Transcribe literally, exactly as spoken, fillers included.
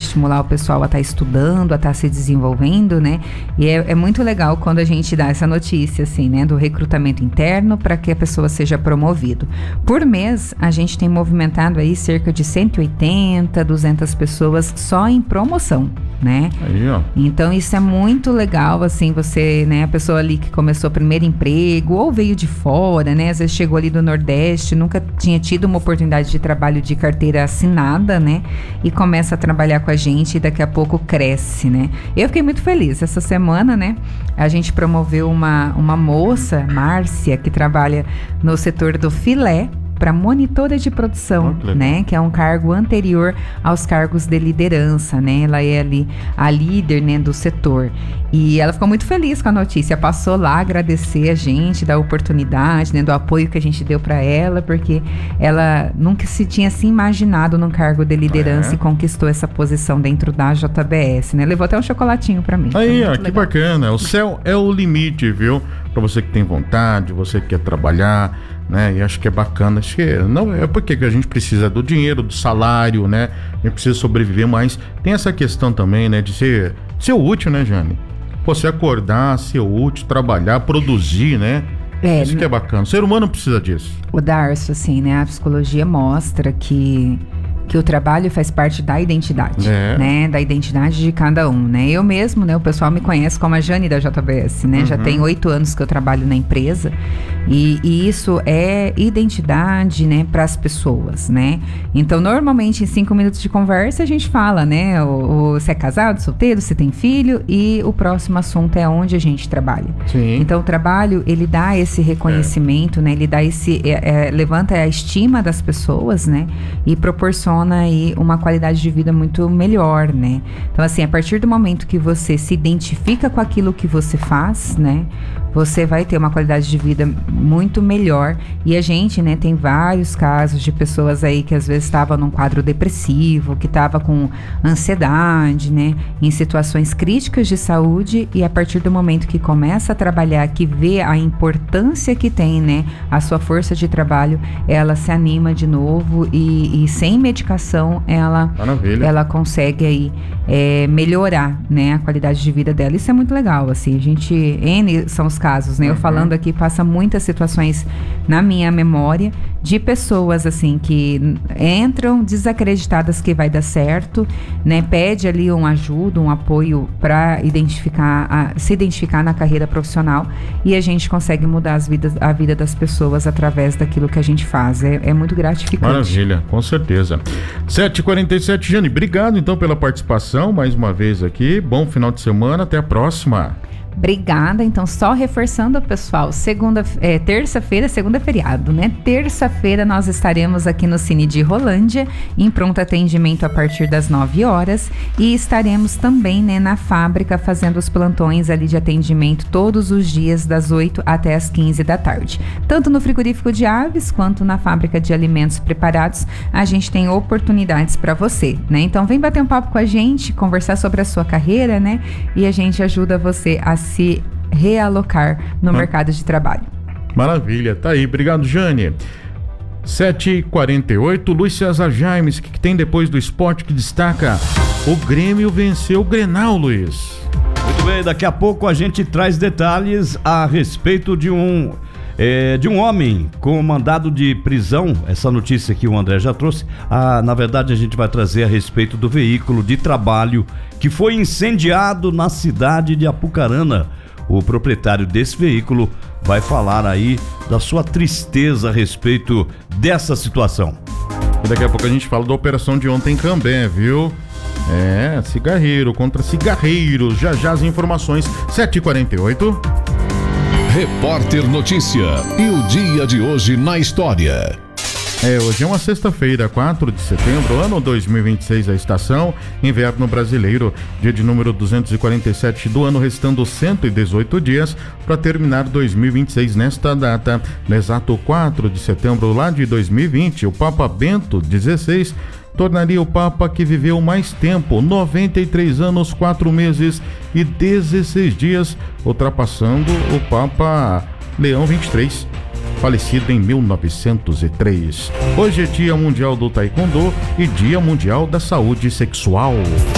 estimular o pessoal a estar estudando, a estar se desenvolvendo, né? E é, é muito legal quando a gente dá essa notícia, assim, né? Do recrutamento interno para que a pessoa seja promovido. Por mês, a gente tem movimentado aí cerca de cento e oitenta, duzentas pessoas só em promoção, né? Aí, ó. Então isso é muito legal, assim, você, né, a pessoa ali que começou o primeiro emprego ou veio de fora, né, às vezes chegou ali do Nordeste, nunca tinha tido uma oportunidade de trabalho de carteira assinada, né, e começa a trabalhar com a gente e daqui a pouco cresce, né. Eu fiquei muito feliz, essa semana, né, a gente promoveu uma, uma moça, Márcia, que trabalha no setor do filé, para monitora de produção, oh, que né, que é um cargo anterior aos cargos de liderança, né, ela é ali a líder, né, do setor, e ela ficou muito feliz com a notícia, passou lá agradecer a gente da oportunidade, né, do apoio que a gente deu para ela, porque ela nunca se tinha se imaginado num cargo de liderança é. e conquistou essa posição dentro da J B S, né, levou até um chocolatinho para mim. Aí, ó, que legal. Bacana, o céu é o limite, viu, para você que tem vontade, você que quer trabalhar, né, e acho que é bacana, acho que não é porque a gente precisa do dinheiro, do salário, né, a gente precisa sobreviver, mas tem essa questão também, né, de ser, ser útil, né, Jane? Você acordar, ser útil, trabalhar, produzir, né? É, isso que é bacana, o ser humano precisa disso. O Darcio, assim, né, a psicologia mostra que que o trabalho faz parte da identidade, é. né, da identidade de cada um, né, eu mesmo, né, o pessoal me conhece como a Jane da J B S, né, uhum. já tem oito anos que eu trabalho na empresa, e, e isso é identidade, né, para as pessoas, né, então normalmente em cinco minutos de conversa a gente fala, né, o, o, se é casado, solteiro, se tem filho, e o próximo assunto é onde a gente trabalha. Sim. Então o trabalho, ele dá esse reconhecimento, é. né, ele dá esse, é, é, levanta a estima das pessoas, né, e proporciona aí uma qualidade de vida muito melhor, né? Então, assim, a partir do momento que você se identifica com aquilo que você faz, né? Você vai ter uma qualidade de vida muito melhor. E a gente, né, tem vários casos de pessoas aí que às vezes estavam num quadro depressivo, que estava com ansiedade, né, em situações críticas de saúde, e a partir do momento que começa a trabalhar, que vê a importância que tem, né, a sua força de trabalho, ela se anima de novo e, e sem medicação ela, ela consegue aí é, melhorar, né, a qualidade de vida dela. Isso é muito legal, assim, a gente, N são os casos, né? Uhum. Eu falando aqui, passa muitas situações na minha memória de pessoas, assim, que entram desacreditadas que vai dar certo, né? Pede ali um ajuda, um apoio para identificar, a, se identificar na carreira profissional, e a gente consegue mudar as vidas, a vida das pessoas através daquilo que a gente faz. É, é muito gratificante. Maravilha, com certeza. sete e quarenta e sete, Jane, obrigado então pela participação mais uma vez aqui. Bom final de semana, até a próxima. Obrigada, então só reforçando, pessoal, segunda, é, terça-feira, segunda é feriado, né? Terça-feira nós estaremos aqui no Cine de Rolândia, em pronto atendimento a partir das nove horas, e estaremos também, né, na fábrica fazendo os plantões ali de atendimento todos os dias das oito até as quinze da tarde. Tanto no frigorífico de aves quanto na fábrica de alimentos preparados, a gente tem oportunidades para você, né? Então vem bater um papo com a gente, conversar sobre a sua carreira, né? E a gente ajuda você a se realocar no ah. mercado de trabalho. Maravilha, tá aí, obrigado, Jane. sete e quarenta e oito, Luiz César Jaimes, o que, que tem depois do esporte que destaca? O Grêmio venceu o Grenal, Luiz. Muito bem, daqui a pouco a gente traz detalhes a respeito de um é, de um homem com mandado de prisão. Essa notícia que o André já trouxe, ah, na verdade a gente vai trazer a respeito do veículo de trabalho que foi incendiado na cidade de Apucarana. O proprietário desse veículo vai falar aí da sua tristeza a respeito dessa situação. E daqui a pouco a gente fala da operação de ontem em Cambé, viu? É, cigarreiro contra cigarreiros. Já já as informações. sete e quarenta e oito. Repórter Notícia. E o dia de hoje na história. É, hoje é uma sexta-feira, quatro de setembro, ano dois mil e vinte e seis, a estação Inverno Brasileiro, dia de número duzentos e quarenta e sete do ano, restando cento e dezoito dias para terminar dois mil e vinte e seis. Nesta data, no exato quatro de setembro lá de dois mil e vinte, o Papa Bento dezesseis tornaria o Papa que viveu mais tempo, noventa e três anos, quatro meses e dezesseis dias, ultrapassando o Papa Leão vinte e três. Falecido em mil novecentos e três. Hoje é Dia Mundial do Taekwondo e Dia Mundial da Saúde Sexual.